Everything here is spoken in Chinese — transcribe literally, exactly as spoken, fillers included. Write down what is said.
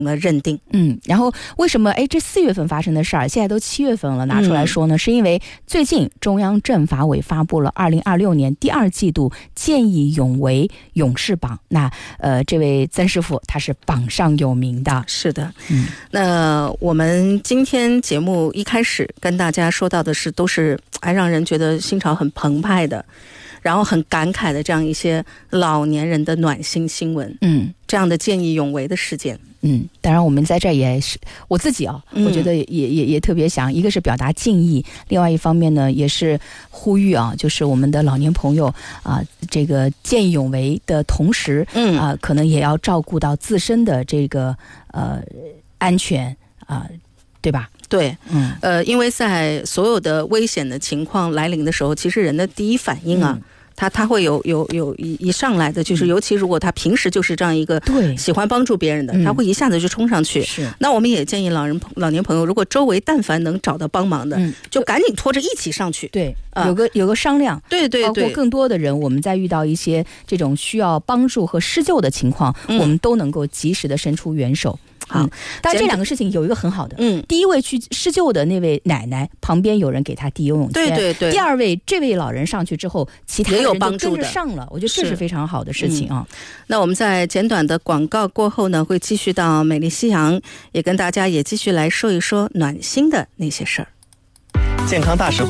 的认定。 嗯，然后为什么哎这四月份发生的事儿，现在都七月份了拿出来说呢？嗯、是因为最近中央政法委发布了二零二六年第二季度见义勇为勇士榜。那呃，这位曾师傅他是榜上有名的。 是的，嗯，那我们今天节目一开始跟大家说到的是，都是还让人觉得心潮很澎湃的。然后很感慨的这样一些老年人的暖心新闻，嗯，这样的见义勇为的事件， 嗯，当然我们在这儿也是我自己啊， 嗯、 我觉得也也也特别想，一个是表达敬意，另外一方面呢，也是呼吁啊，就是我们的老年朋友啊，这个见义勇为的同时，嗯啊，可能也要照顾到自身的这个呃安全啊，对吧？ 对，嗯，呃，因为在所有的危险的情况来临的时候，其实人的第一反应啊，嗯、他他会有有有一一上来的，就是尤其如果他平时就是这样一个对喜欢帮助别人的，他会一下子就冲上去。是，那我们也建议老人老年朋友，如果周围但凡能找到帮忙的，嗯、就赶紧拖着一起上去。 对，呃、有个有个商量。 对对对， 包括更多的人，我们在遇到一些这种需要帮助和施救的情况，嗯、我们都能够及时的伸出援手。好，但这两个事情有一个很好的，嗯，第一位去施救的那位奶奶旁边有人给她递游泳圈， 对对对。 第二位这位老人上去之后，其他人就跟着上了，我觉得这是非常好的事情啊。 嗯、那我们在简短的广告过后呢，会继续到美丽夕阳，也跟大家也继续来说一说暖心的那些事儿。 健康大实惠。